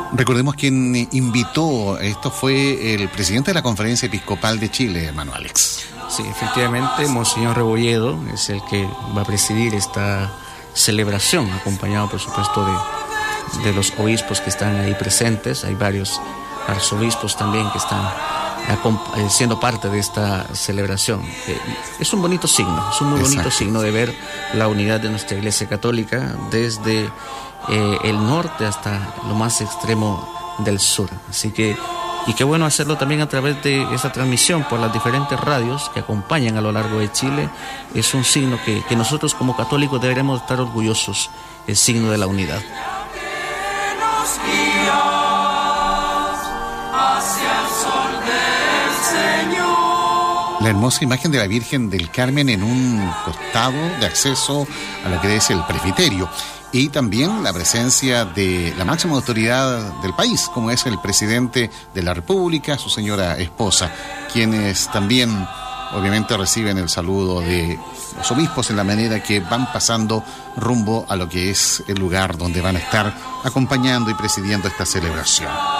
Recordemos quien invitó, esto fue el presidente de la Conferencia Episcopal de Chile, hermano Alex. Sí, efectivamente, Monseñor Rebolledo es el que va a presidir esta celebración, acompañado por supuesto de los obispos que están ahí presentes. Hay varios arzobispos también que están siendo parte de esta celebración. Es un bonito signo, es un muy bonito signo de ver la unidad de nuestra Iglesia Católica desde el norte hasta lo más extremo del sur. Así que, y qué bueno hacerlo también a través de esa transmisión por las diferentes radios que acompañan a lo largo de Chile. Es un signo que nosotros como católicos deberemos estar orgullosos, el signo de la unidad. La hermosa imagen de la Virgen del Carmen en un costado de acceso a lo que es el presbiterio. Y también la presencia de la máxima autoridad del país, como es el presidente de la República, su señora esposa, quienes también obviamente reciben el saludo de los obispos en la manera que van pasando rumbo a lo que es el lugar donde van a estar acompañando y presidiendo esta celebración.